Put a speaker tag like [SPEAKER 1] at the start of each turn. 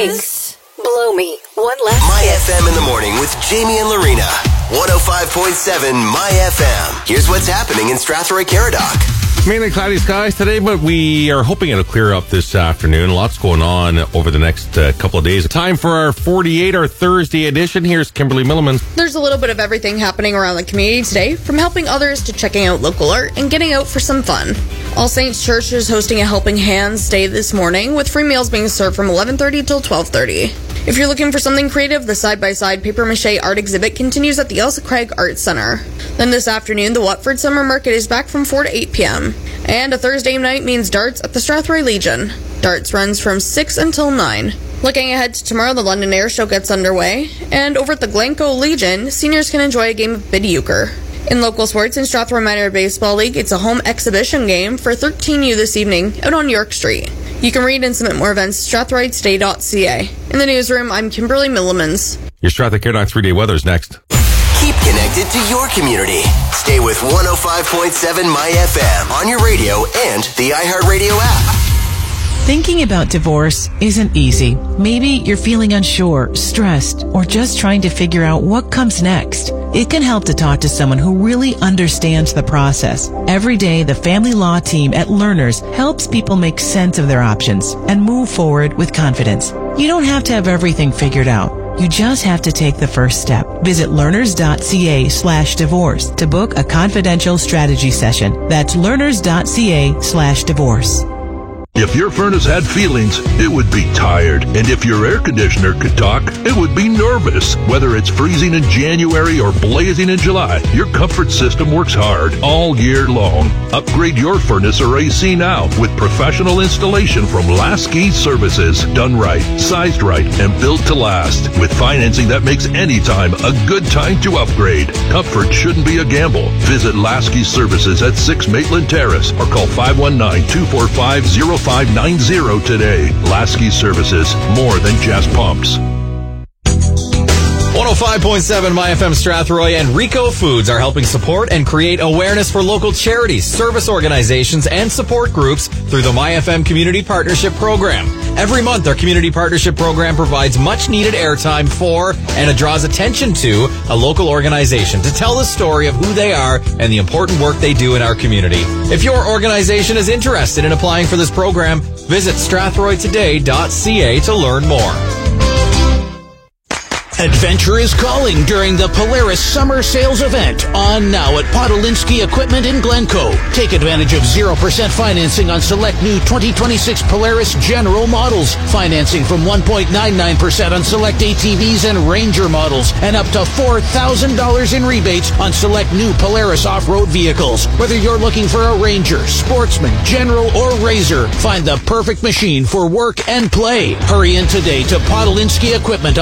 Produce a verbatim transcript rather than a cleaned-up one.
[SPEAKER 1] Jinx. Blow me. One last
[SPEAKER 2] My
[SPEAKER 1] kiss.
[SPEAKER 2] F M in the morning with Jamie and Lorena. one oh five point seven My F M. Here's what's happening in Strathroy-Caradoc.
[SPEAKER 3] Mainly cloudy skies today, but we are hoping it'll clear up this afternoon. Lots going on over the next uh, couple of days. Time for our forty-eight, our Thursday edition. Here's Kimberly Milliman.
[SPEAKER 4] There's a little bit of everything happening around the community today, from helping others to checking out local art and getting out for some fun. All Saints Church is hosting a Helping Hands Day this morning, with free meals being served from eleven thirty till twelve thirty. If you're looking for something creative, the side-by-side papier-mâché art exhibit continues at the Elsa Craig Art Center. Then this afternoon, the Watford Summer Market is back from four to eight p.m. And a Thursday night means darts at the Strathroy Legion. Darts runs from six until nine. Looking ahead to tomorrow, the London Air Show gets underway. And over at the Glencoe Legion, seniors can enjoy a game of bid euchre. In local sports, in Strathroy Minor Baseball League, it's a home exhibition game for thirteen U this evening out on York Street. You can read and submit more events at strathroy today dot c a. In the newsroom, I'm Kimberly Millimans.
[SPEAKER 3] Your Strathroy-Caradoc three-day weather's next.
[SPEAKER 2] Keep connected to your community. Stay with one oh five point seven My F M on your radio and the iHeartRadio app.
[SPEAKER 5] Thinking about divorce isn't easy. Maybe you're feeling unsure, stressed, or just trying to figure out what comes next. It can help to talk to someone who really understands the process. Every day, the family law team at Learners helps people make sense of their options and move forward with confidence. You don't have to have everything figured out. You just have to take the first step. Visit learners.ca slash divorce to book a confidential strategy session. That's learners.ca slash divorce.
[SPEAKER 6] If your furnace had feelings, it would be tired. And if your air conditioner could talk, it would be nervous. Whether it's freezing in January or blazing in July, your comfort system works hard all year long. Upgrade your furnace or A C now with professional installation from Lasky Services. Done right, sized right, and built to last. With financing that makes any time a good time to upgrade. Comfort shouldn't be a gamble. Visit Lasky Services at six Maitland Terrace or call five one nine, two four five, zero five nine zero today. Lasky Services, more than just pumps.
[SPEAKER 7] one oh five point seven My F M Strathroy and Rico Foods are helping support and create awareness for local charities, service organizations, and support groups through the My F M Community Partnership Program. Every month, our Community Partnership Program provides much-needed airtime for and it draws attention to a local organization to tell the story of who they are and the important work they do in our community. If your organization is interested in applying for this program, visit strathroy today dot c a to learn more.
[SPEAKER 8] Adventure is calling during the Polaris Summer Sales Event on now at Podolinsky Equipment in Glencoe. Take advantage of zero percent financing on select new twenty twenty-six Polaris General models. Financing from one point nine nine percent on select A T Vs and Ranger models. And up to four thousand dollars in rebates on select new Polaris off-road vehicles. Whether you're looking for a Ranger, Sportsman, General, or Razor, find the perfect machine for work and play. Hurry in today to Podolinsky Equipment